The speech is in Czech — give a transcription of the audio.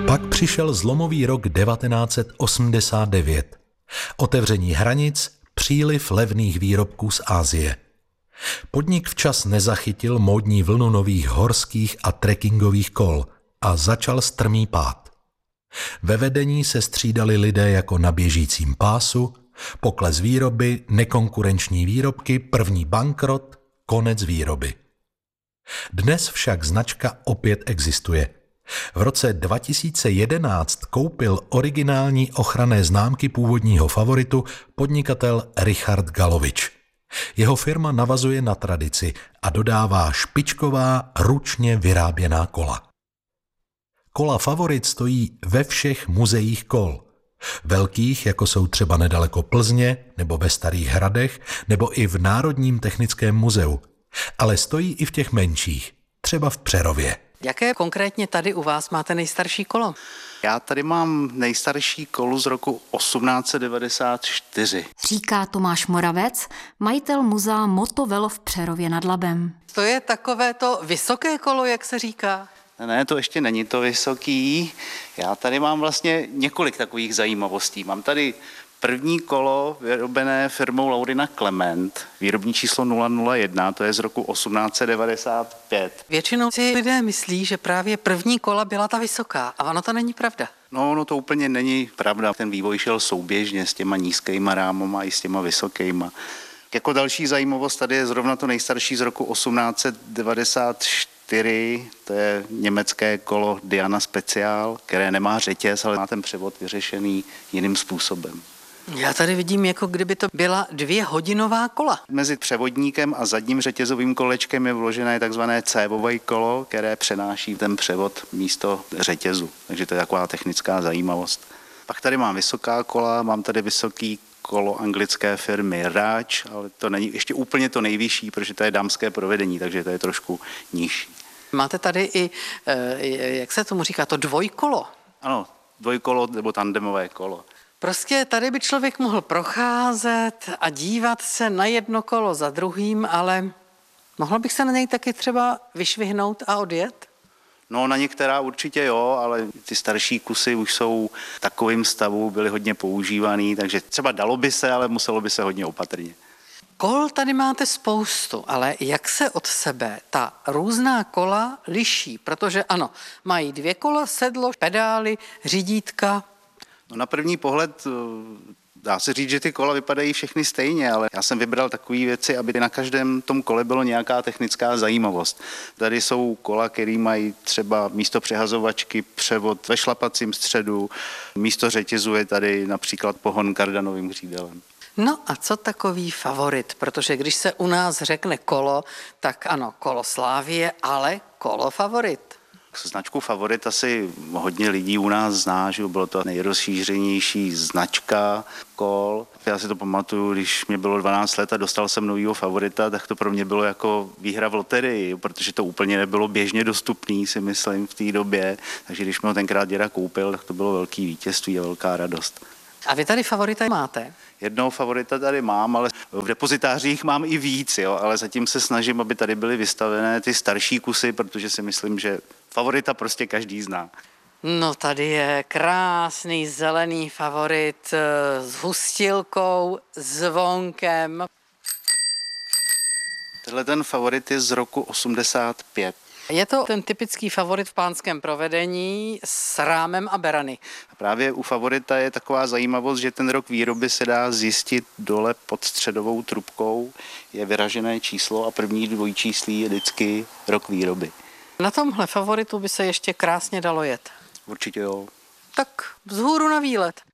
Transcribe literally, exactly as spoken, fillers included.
Pak přišel zlomový rok devatenáct set osmdesát devět. Otevření hranic, příliv levných výrobků z Asie. Podnik včas nezachytil módní vlnu nových horských a trekkingových kol a začal strmý pád. Ve vedení se střídali lidé jako na běžícím pásu, pokles výroby, nekonkurenční výrobky, první bankrot, konec výroby. Dnes však značka opět existuje. V roce dva tisíce jedenáct koupil originální ochranné známky původního favoritu podnikatel Richard Galovič. Jeho firma navazuje na tradici a dodává špičková, ručně vyráběná kola. Kola Favorit stojí ve všech muzeích kol. Velkých, jako jsou třeba nedaleko Plzně, nebo ve Starých Hradech, nebo i v Národním technickém muzeu. Ale stojí i v těch menších, třeba v Přerově. Jaké konkrétně tady u vás máte nejstarší kolo? Já tady mám nejstarší kolo z roku osmnáct set devadesát čtyři. Říká Tomáš Moravec, majitel muzea Motovelo v Přerově nad Labem. To je takové to vysoké kolo, jak se říká? Ne, to ještě není to vysoký. Já tady mám vlastně několik takových zajímavostí. Mám tady první kolo vyrobené firmou Laurina Clement, výrobní číslo nula nula jedna, to je z roku osmnáct set devadesát pět. Většinou si lidé myslí, že právě první kola byla ta vysoká, a ono to není pravda. No, no to úplně není pravda. Ten vývoj šel souběžně s těma nízkýma rámama i s těma vysokýma. Jako další zajímavost tady je zrovna to nejstarší z roku osmnáct set devadesát čtyři, to je německé kolo Diana Special, které nemá řetěz, ale má ten převod vyřešený jiným způsobem. Já tady vidím, jako kdyby to byla dvěhodinová kola. Mezi převodníkem a zadním řetězovým kolečkem je vložené takzvané cévové kolo, které přenáší ten převod místo řetězu. Takže to je taková technická zajímavost. Pak tady mám vysoká kola, mám tady vysoký kolo anglické firmy Raj, ale to není ještě úplně to nejvyšší, protože to je dámské provedení, takže to je trošku nižší. Máte tady i, jak se tomu říká, to dvojkolo. Ano, dvojkolo nebo tandemové kolo. Prostě tady by člověk mohl procházet a dívat se na jedno kolo za druhým, ale mohl bych se na něj taky třeba vyšvihnout a odjet? No, na některá určitě jo, ale ty starší kusy už jsou v takovém stavu, byly hodně používaný, takže třeba dalo by se, ale muselo by se hodně opatrně. Kol tady máte spoustu, ale jak se od sebe ta různá kola liší? Protože ano, mají dvě kola, sedlo, pedály, řídítka. No, na první pohled dá se říct, že ty kola vypadají všechny stejně, ale já jsem vybral takové věci, aby na každém tom kole bylo nějaká technická zajímavost. Tady jsou kola, které mají třeba místo přehazovačky převod ve šlapacím středu, místo řetězu je tady například pohon kardanovým hřídelem. No a co takový Favorit? Protože když se u nás řekne kolo, tak ano, kolo Slávie, ale kolo Favorit. Značku Favorit asi hodně lidí u nás zná, že bylo to nejrozšířenější značka kol. Já si to pamatuju, když mě bylo dvanáct let a dostal jsem novýho Favorita, tak to pro mě bylo jako výhra v loterii, protože to úplně nebylo běžně dostupný, si myslím, v té době. Takže když mi ho tenkrát děda koupil, tak to bylo velký vítězství a velká radost. A vy tady Favorita máte? Jednoho Favorita tady mám, ale v depozitářích mám i víc, jo, ale zatím se snažím, aby tady byly vystavené ty starší kusy, protože si myslím, že Favorita prostě každý zná. No tady je krásný zelený Favorit s hustilkou, zvonkem. Tenhle ten Favorit je z roku osmdesát pět. Je to ten typický Favorit v pánském provedení s rámem a berany. A právě u Favorita je taková zajímavost, že ten rok výroby se dá zjistit dole pod středovou trubkou. Je vyražené číslo a první dvojčíslí je vždycky rok výroby. Na tomhle Favoritu by se ještě krásně dalo jet. Určitě jo. Tak vzhůru na výlet.